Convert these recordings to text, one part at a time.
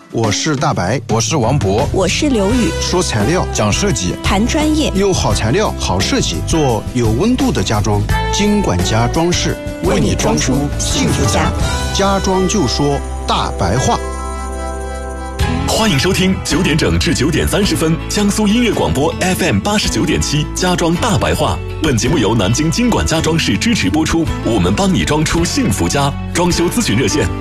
我是大白，我是王博， 我是刘宇。 说材料，讲设计， 谈专业， 用好材料、好设计，做有温度的家装。金管家装饰为你装出幸福家。家装就说大白话。 欢迎收听9点整至9点30分，江苏音乐广播 FM 89.7家装大白话。本节目由南京金管家装饰支持播出，我们帮你装出幸福家。装修咨询热线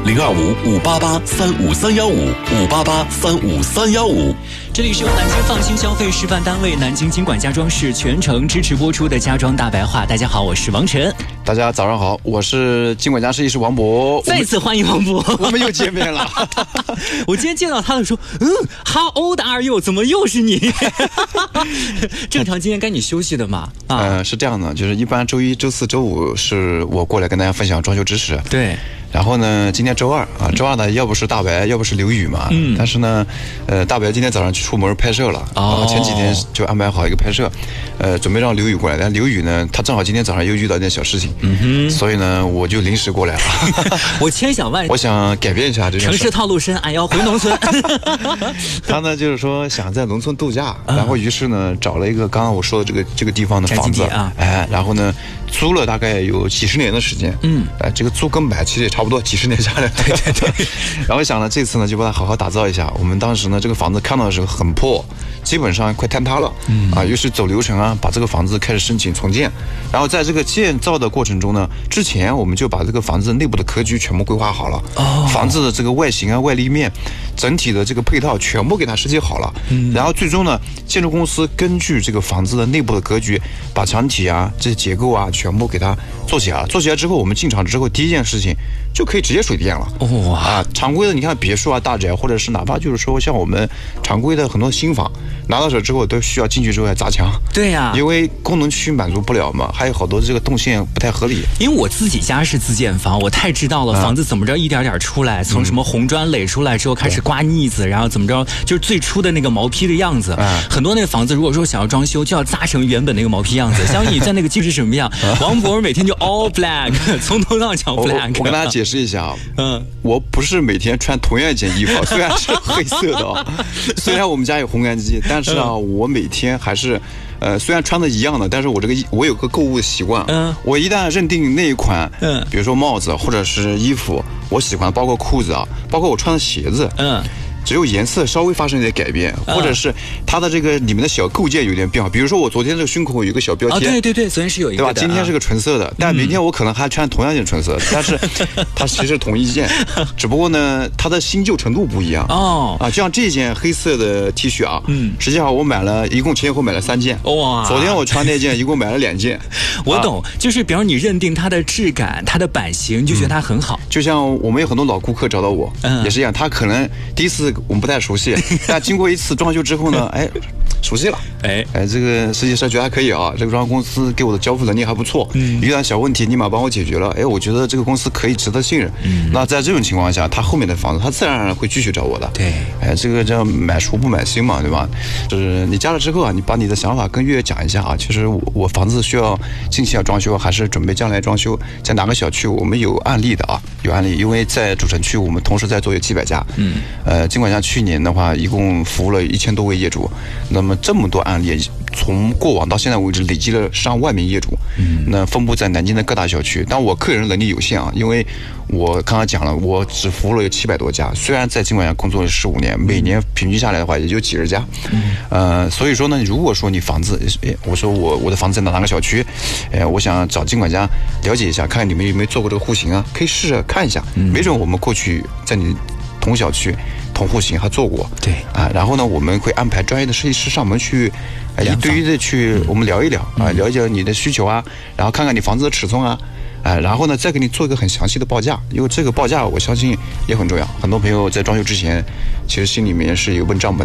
025-588-35315，588-35315。 这里是由南京放心消费示范单位南京金管家装饰全程支持播出的家装大白话。大家好，我是王晨。 大家早上好，我是金管家设计师王博。 再次欢迎王博， 我们又见面了。 我今天见到他的时候，How old are you？ 怎么又是你？正常今天该你休息的嘛？ 是这样的，就是一般周一、周四周五是我过来跟大家分享装修知识。 对。 然后呢，今天周二啊，周二呢，要不是大白，要不是刘宇嘛。但是呢，大白今天早上出门拍摄了，然后前几天就安排好一个拍摄，准备让刘宇过来，但刘宇呢，他正好今天早上又遇到一件小事情，所以呢，我就临时过来了。 我千想万， 我想改变一下这件事。 城市套路深，俺要回农村。 他呢，就是说想在农村度假，然后于是呢，找了一个刚刚我说的这个地方的房子啊， 然后呢，租了大概有几十年的时间，这个租跟买其实也差不多，几十年下来， 对。 然后想呢，这次呢就把它好好打造一下。我们当时呢，这个房子看到的时候很破，基本上快坍塌了，于是走流程啊，把这个房子开始申请重建。然后在这个建造的过程中呢，之前我们就把这个房子内部的格局全部规划好了，房子的这个外形啊、外立面，整体的这个配套全部给它设计好了。然后最终呢，建筑公司根据这个房子的内部的格局，把墙体啊、这些结构啊全部给它做起来了。做起来之后，我们进场之后第一件事情就可以直接水电了。常规的你看别墅啊、大宅，或者是哪怕就是说像我们常规的很多新房，拿到手之后都需要进去之后要砸墙。 对呀， 因为功能区满足不了嘛，还有好多这个动线不太合理。 因为我自己家是自建房，我太知道了房子怎么着一点点出来，从什么红砖垒出来之后开始刮腻子，然后怎么着就是最初的那个毛坯的样子。很多那个房子如果说想要装修，就要砸成原本那个毛坯样子。相信你在那个机是什么样？王博每天就 all black， 从头到脚 black。 我跟大家解释一下啊，我不是每天穿同样一件衣服，虽然是黑色的虽然我们家有烘干机，但是啊，我每天还是虽然穿的一样的，但是我有个购物习惯，我一旦认定那一款，比如说帽子或者是衣服，我喜欢，包括裤子啊，包括我穿的鞋子，只有颜色稍微发生一点改变，或者是它的这个里面的小构件有点变化，比如说我昨天这个胸口有个小标签， 对，昨天是有一个， 对吧？今天是个纯色的，但明天我可能还穿同样一件纯色的，但是它其实同一件，只不过呢，它的新旧程度不一样。就像这件黑色的 T 恤啊，实际上我买了，一共前后买了3件。哇！昨天我穿那件，一共买了2件。 我懂，就是比方你认定它的质感、它的版型，就觉得它很好。 就像我们有很多老顾客找到我，也是一样，他可能第一次我们不太熟悉，但经过一次装修之后呢，熟悉了，这个设计师觉得还可以啊，这个装修公司给我的交付能力还不错，遇到小问题立马帮我解决了，我觉得这个公司可以值得信任。那在这种情况下，他后面的房子他自然而然会继续找我的。 对， 这个叫买熟不买新嘛，对吧？就是你加了之后啊，你把你的想法跟月月讲一下啊，其实我房子需要近期要装修，还是准备将来装修，在哪个小区我们有案例的啊，有案例，因为在主城区我们同时在做有700家，尽管像去年的话，一共服务了1000多位业主，那么这么多案例，从过往到现在为止累积了上万名业主，那分布在南京的各大小区。但我个人能力有限啊，因为我刚刚讲了，我只服务了有700多家，虽然在金管家工作了15年，每年平均下来的话也就几十家，所以说呢，如果说你房子，我说我的房子在哪个小区，我想找金管家了解一下，看看你们有没有做过这个户型啊，可以试着看一下，没准我们过去在你同小区同户型还做过， 对然后呢，我们会安排专业的设计师上门去一对一的去我们聊一聊了解你的需求啊，然后看看你房子的尺寸啊，然后呢再给你做一个很详细的报价，因为这个报价我相信也很重要，很多朋友在装修之前其实心里面是有问账本